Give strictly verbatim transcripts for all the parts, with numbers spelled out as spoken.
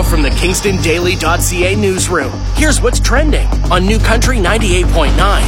from the Kingston Daily dot C A newsroom, here's what's trending on New Country ninety-eight point nine.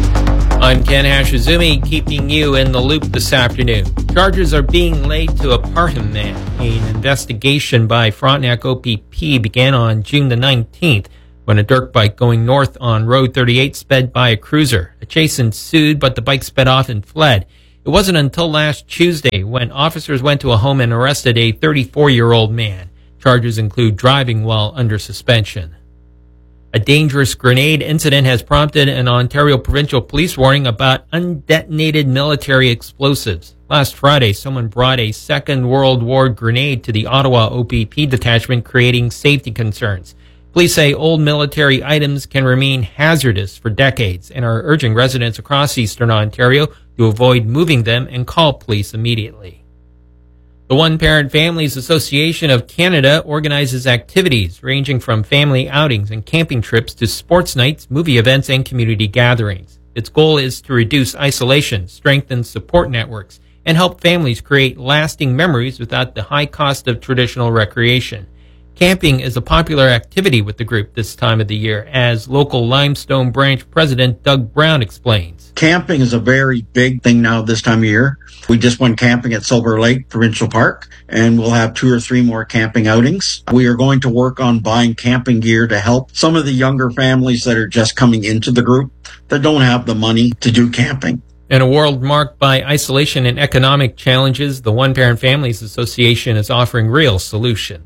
I'm Ken Hashizumi, keeping you in the loop this afternoon. Charges are being laid to a Parham man. An investigation by Frontenac O P P began on June the nineteenth when a dirt bike going north on Road thirty-eight sped by a cruiser. A chase ensued, but the bike sped off and fled. It wasn't until last Tuesday when officers went to a home and arrested a thirty-four-year-old man. Charges include driving while under suspension. A dangerous grenade incident has prompted an Ontario provincial police warning about undetonated military explosives. Last Friday, someone brought a Second World War grenade to the Ottawa O P P detachment, creating safety concerns. Police say old military items can remain hazardous for decades and are urging residents across Eastern Ontario to avoid moving them and call police immediately. The One Parent Families Association of Canada organizes activities ranging from family outings and camping trips to sports nights, movie events, and community gatherings. Its goal is to reduce isolation, strengthen support networks, and help families create lasting memories without the high cost of traditional recreation. Camping is a popular activity with the group this time of the year, as local Limestone Branch President Doug Brown explains. Camping is a very big thing now this time of year. We just went camping at Silver Lake Provincial Park, and we'll have two or three more camping outings. We are going to work on buying camping gear to help some of the younger families that are just coming into the group that don't have the money to do camping. In a world marked by isolation and economic challenges, the One Parent Families Association is offering real solutions.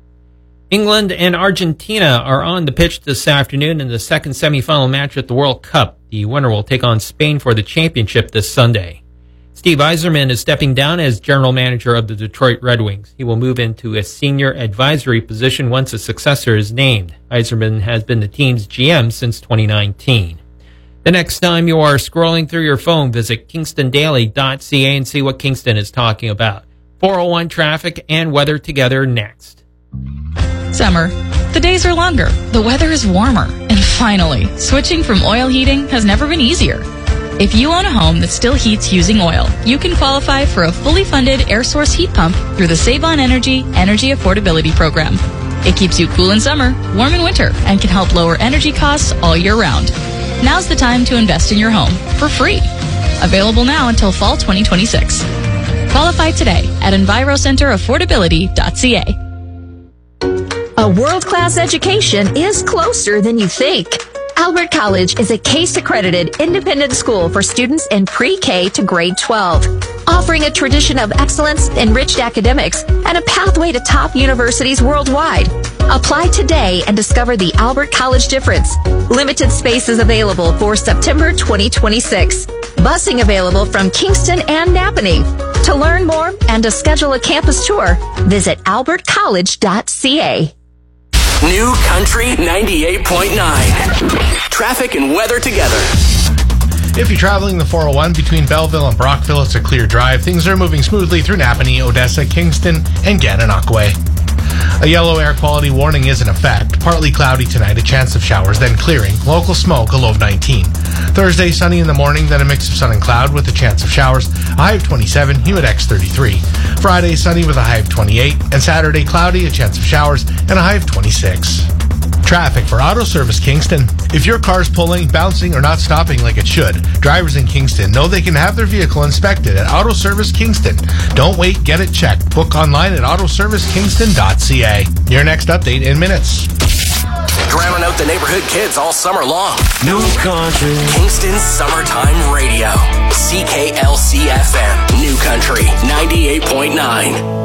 England and Argentina are on the pitch this afternoon in the second semifinal match at the World Cup. The winner will take on Spain for the championship this Sunday. Steve Yzerman is stepping down as general manager of the Detroit Red Wings. He will move into a senior advisory position once a successor is named. Yzerman has been the team's G M since twenty nineteen. The next time you are scrolling through your phone, visit Kingston Daily dot C A and see what Kingston is talking about. four oh one traffic and weather together next. Summer. The days are longer, the weather is warmer, and finally, switching from oil heating has never been easier. If you own a home that still heats using oil, you can qualify for a fully funded air source heat pump through the Save on Energy Energy Affordability Program. It keeps you cool in summer, warm in winter, and can help lower energy costs all year round. Now's the time to invest in your home for free. Available now until fall twenty twenty-six. Qualify today at Enviro Center Affordability dot C A. A world-class education is closer than you think. Albert College is a CASE-accredited independent school for students in pre-K to grade twelve, offering a tradition of excellence, enriched academics, and a pathway to top universities worldwide. Apply today and discover the Albert College difference. Limited spaces available for September twenty twenty-six. Busing available from Kingston and Napanee. To learn more and to schedule a campus tour, visit albert college dot C A. New Country ninety-eight point nine. Traffic and weather together. If you're traveling the four oh one between Belleville and Brockville, it's a clear drive. Things are moving smoothly through Napanee, Odessa, Kingston, and Gananoque. A yellow air quality warning is in effect. Partly cloudy tonight, a chance of showers, then clearing. Local smoke, a low of nineteen. Thursday, sunny in the morning, then a mix of sun and cloud with a chance of showers. A high of twenty-seven, humid X thirty-three. Friday, sunny with a high of twenty-eight. And Saturday, cloudy, a chance of showers, and a high of twenty-six. Traffic for Auto Service Kingston. If your car's pulling, bouncing, or not stopping like it should, drivers in Kingston know they can have their vehicle inspected at Auto Service Kingston. Don't wait, get it checked. Book online at auto service kingston dot C A. Your next update in minutes. Drowning out the neighborhood kids all summer long. New Country. Kingston's Summertime Radio. C K L C F M. New Country ninety-eight point nine.